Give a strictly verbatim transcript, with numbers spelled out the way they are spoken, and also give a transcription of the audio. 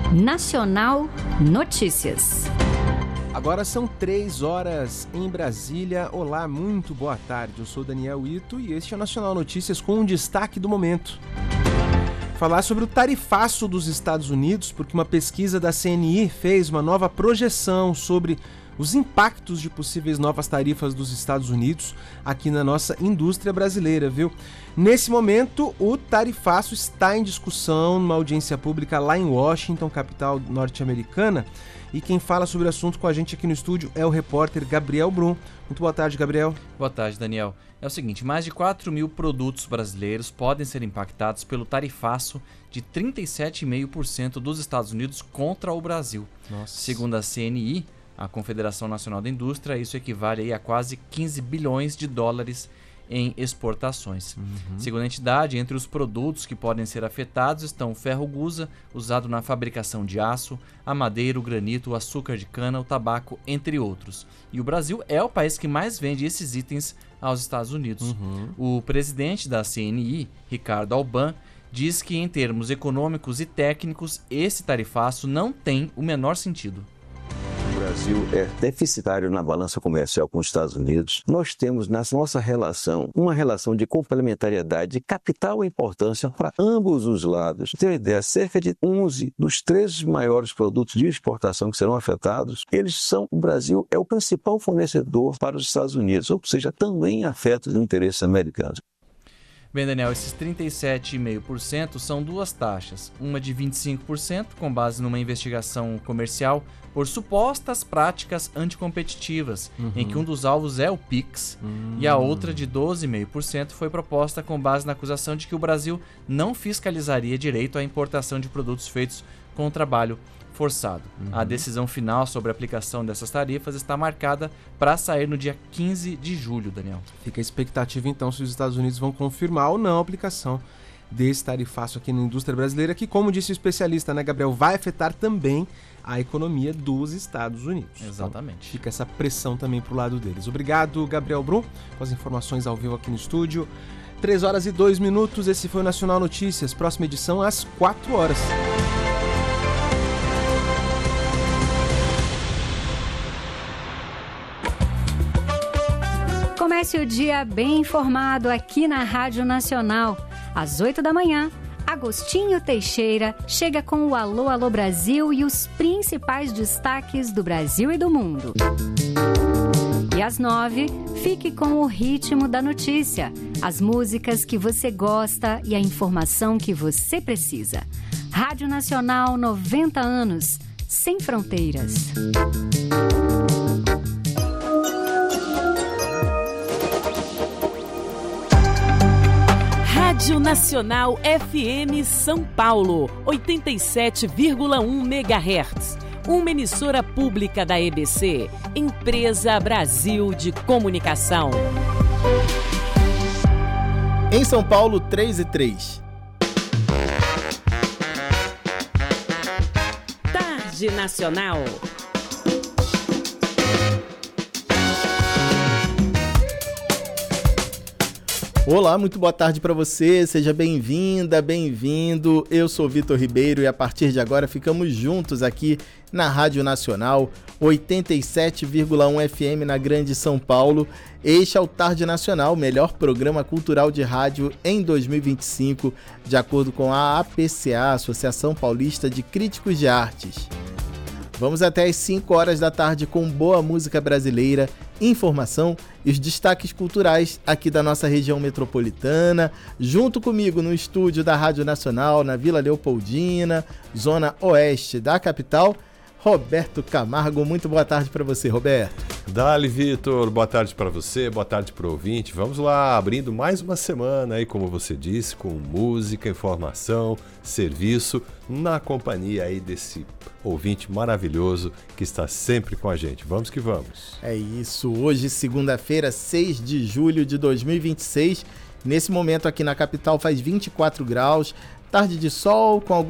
Nacional Notícias. Agora são três horas em Brasília. Olá, muito boa tarde. Eu sou Daniel Ito e este é o Nacional Notícias com um destaque do momento. Falar sobre o tarifaço dos Estados Unidos, porque uma pesquisa da C N I fez uma nova projeção sobre os impactos de possíveis novas tarifas dos Estados Unidos aqui na nossa indústria brasileira, viu? Nesse momento, o tarifaço está em discussão numa audiência pública lá em Washington, capital norte-americana. E quem fala sobre o assunto com a gente aqui no estúdio é o repórter Gabriel Brum. Muito boa tarde, Gabriel. Boa tarde, Daniel. É o seguinte, mais de quatro mil produtos brasileiros podem ser impactados pelo tarifaço de trinta e sete vírgula cinco por cento dos Estados Unidos contra o Brasil. Nossa. Segundo a C N I, a Confederação Nacional da Indústria, isso equivale aí a quase quinze bilhões de dólares em exportações. Uhum. Segundo a entidade, entre os produtos que podem ser afetados estão o ferro-gusa, usado na fabricação de aço, a madeira, o granito, o açúcar de cana, o tabaco, entre outros. E o Brasil é o país que mais vende esses itens aos Estados Unidos. Uhum. O presidente da C N I, Ricardo Alban, diz que em termos econômicos e técnicos, esse tarifaço não tem o menor sentido. O Brasil é deficitário na balança comercial com os Estados Unidos. Nós temos na nossa relação uma relação de complementariedade de capital importância para ambos os lados. Tem uma ideia, cerca de onze dos treze maiores produtos de exportação que serão afetados, eles são, o Brasil é o principal fornecedor para os Estados Unidos, ou seja, também afeta os interesses americanos. Bem, Daniel, esses trinta e sete vírgula cinco por cento são duas taxas, uma de vinte e cinco por cento com base numa investigação comercial por supostas práticas anticompetitivas, uhum. em que um dos alvos é o Pix, uhum. e a outra de doze vírgula cinco por cento foi proposta com base na acusação de que o Brasil não fiscalizaria direito a importação de produtos feitos com trabalho forçado. Uhum. A decisão final sobre a aplicação dessas tarifas está marcada para sair no dia quinze de julho, Daniel. Fica a expectativa então se os Estados Unidos vão confirmar ou não a aplicação desse tarifaço aqui na indústria brasileira, que, como disse o especialista, né, Gabriel, vai afetar também a economia dos Estados Unidos. Exatamente. Então, fica essa pressão também pro lado deles. Obrigado, Gabriel Brum, com as informações ao vivo aqui no estúdio. três horas e dois minutos, esse foi o Nacional Notícias. Próxima edição às quatro horas. Comece o dia bem informado aqui na Rádio Nacional. Às oito da manhã, Agostinho Teixeira chega com o Alô, Alô Brasil e os principais destaques do Brasil e do mundo. E às nove, fique com o ritmo da notícia, as músicas que você gosta e a informação que você precisa. Rádio Nacional, noventa anos, sem fronteiras. Rádio Nacional F M São Paulo, oitenta e sete vírgula um megahertz. Uma emissora pública da E B C, Empresa Brasil de Comunicação. Em São Paulo, três e três. Tarde Nacional. Olá, muito boa tarde para você, seja bem-vinda, bem-vindo. Eu sou Vitor Ribeiro e a partir de agora ficamos juntos aqui na Rádio Nacional, oitenta e sete vírgula um F M na Grande São Paulo. Este é o Tarde Nacional, melhor programa cultural de rádio em dois mil e vinte e cinco, de acordo com a A P C A, Associação Paulista de Críticos de Artes. Vamos até às cinco horas da tarde com boa música brasileira, informação e os destaques culturais aqui da nossa região metropolitana. Junto comigo no estúdio da Rádio Nacional, na Vila Leopoldina, zona oeste da capital, Roberto Camargo. Muito boa tarde para você, Roberto. Dali, Vitor. Boa tarde para você, boa tarde para o ouvinte. Vamos lá, abrindo mais uma semana aí, como você disse, com música, informação, serviço, na companhia aí desse ouvinte maravilhoso que está sempre com a gente. Vamos que vamos. É isso. Hoje, segunda-feira, seis de julho de dois mil e vinte e seis. Nesse momento aqui na capital faz vinte e quatro graus, tarde de sol com algum